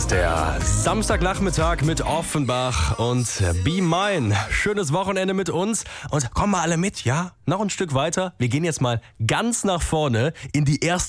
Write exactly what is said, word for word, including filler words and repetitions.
Der Samstagnachmittag mit Offenbach und Be Mine. Schönes Wochenende mit uns. Und kommen mal alle mit, ja? Noch ein Stück weiter. Wir gehen jetzt mal ganz nach vorne in die erste